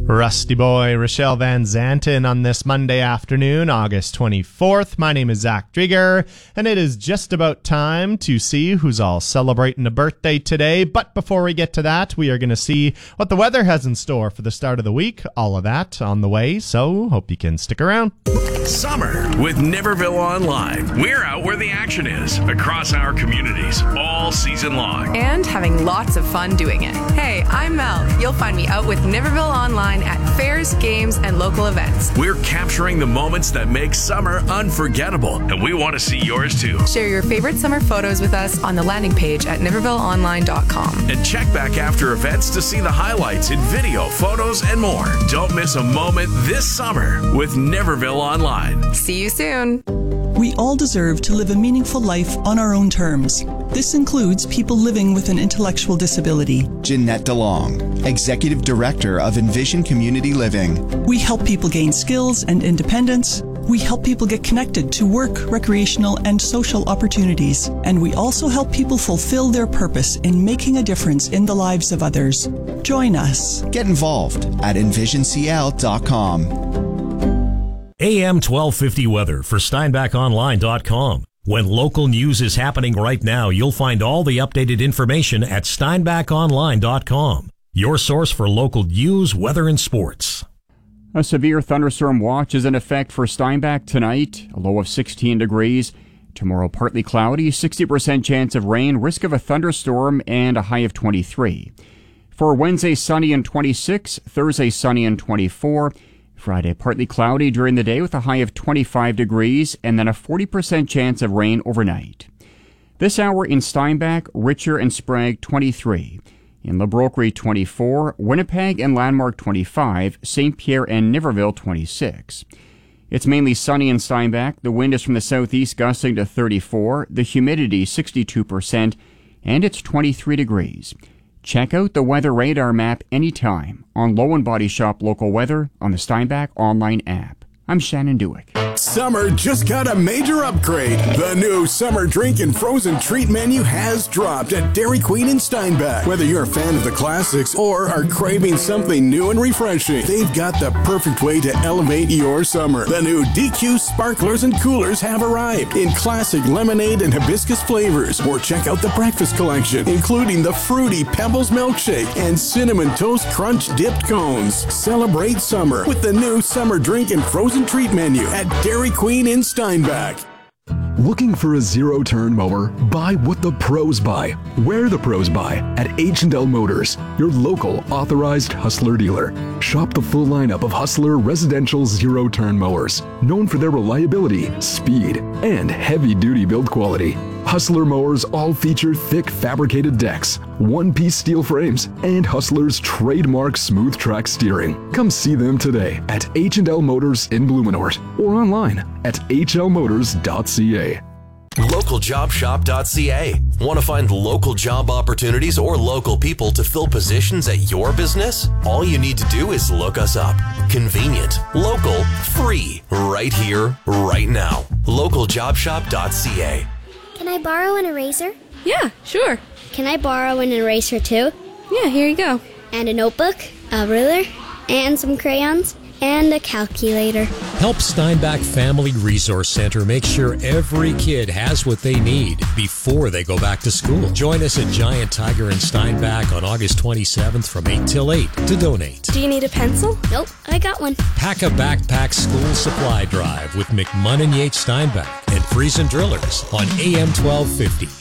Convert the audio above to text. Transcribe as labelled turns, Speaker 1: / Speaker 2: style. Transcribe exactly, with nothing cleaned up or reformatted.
Speaker 1: Rusty Boy, Rochelle Van Zanten on this Monday afternoon, August twenty-fourth. My name is Zach Drieger, and it is just about time to see who's all celebrating a birthday today. But before we get to that, we are going to see what the weather has in store for the start of the week. All of that on the way, so hope you can stick around.
Speaker 2: Summer with Niverville Online. We're out where the action is, across our communities, all season long.
Speaker 3: And having lots of fun doing it. Hey, I'm Mel. You'll find me out with Niverville Online at fairs, games, and local events.
Speaker 2: We're capturing the moments that make summer unforgettable, and we want to see yours too.
Speaker 3: Share your favorite summer photos with us on the landing page at niverville online dot com.
Speaker 2: And check back after events to see the highlights in video, photos, and more. Don't miss a moment this summer with Niverville Online.
Speaker 3: See you soon.
Speaker 4: We all deserve to live a meaningful life on our own terms. This includes people living with an intellectual disability.
Speaker 5: Jeanette DeLong, Executive Director of Envision Community Living.
Speaker 4: We help people gain skills and independence. We help people get connected to work, recreational, and social opportunities. And we also help people fulfill their purpose in making a difference in the lives of others. Join us.
Speaker 5: Get involved at envision c l dot com.
Speaker 6: A M twelve fifty weather for steinbach online dot com. When local news is happening right now, you'll find all the updated information at steinbach online dot com. Your source for local news, weather, and sports.
Speaker 7: A severe thunderstorm watch is in effect for Steinbach tonight, a low of sixteen degrees. Tomorrow, partly cloudy, sixty percent chance of rain, risk of a thunderstorm, and a high of twenty-three. For Wednesday, sunny and twenty-six, Thursday, sunny and twenty-four. Friday, partly cloudy during the day with a high of twenty-five degrees and then a forty percent chance of rain overnight. This hour in Steinbach, Richer and Sprague twenty-three. In Le Brocquerie twenty-four, Winnipeg and Landmark twenty-five, Saint Pierre and Niverville twenty-six. It's mainly sunny in Steinbach. The wind is from the southeast gusting to thirty-four, the humidity sixty-two percent, and it's twenty-three degrees. Check out the weather radar map anytime on Low and Body Shop Local Weather on the Steinbach online app. I'm Shannon Dewick.
Speaker 8: Summer just got a major upgrade. The new summer drink and frozen treat menu has dropped at Dairy Queen in Steinbach. Whether you're a fan of the classics or are craving something new and refreshing, they've got the perfect way to elevate your summer. The new D Q sparklers and coolers have arrived in classic lemonade and hibiscus flavors. Or check out the breakfast collection, including the fruity Pebbles milkshake and cinnamon toast crunch dipped cones. Celebrate summer with the new summer drink and frozen treat menu at Dairy Queen in Steinbach.
Speaker 9: Looking for a zero-turn mower? Buy what the pros buy. Where the pros buy at H and L Motors, your local authorized Hustler dealer. Shop the full lineup of Hustler residential zero-turn mowers, known for their reliability, speed, and heavy-duty build quality. Hustler mowers all feature thick fabricated decks, one-piece steel frames, and Hustler's trademark smooth track steering. Come see them today at H and L Motors in Blumenort or online at h l motors dot c a.
Speaker 10: local job shop dot c a. Want to find local job opportunities or local people to fill positions at your business? All you need to do is look us up. Convenient, local, free, right here, right now. local job shop dot c a.
Speaker 11: Can I borrow an eraser?
Speaker 12: Yeah, sure.
Speaker 11: Can I borrow an eraser too?
Speaker 12: Yeah, here you go.
Speaker 11: And a notebook, a ruler, and some crayons, and a calculator.
Speaker 13: Help Steinbach Family Resource Center make sure every kid has what they need before they go back to school. Join us at Giant Tiger in Steinbach on August twenty-seventh from eight till eight to donate.
Speaker 12: Do you need a pencil?
Speaker 11: Nope, I got one.
Speaker 13: Pack a Backpack School Supply Drive with McMunn and Yates Steinbach and Friesen Drillers on A M twelve fifty.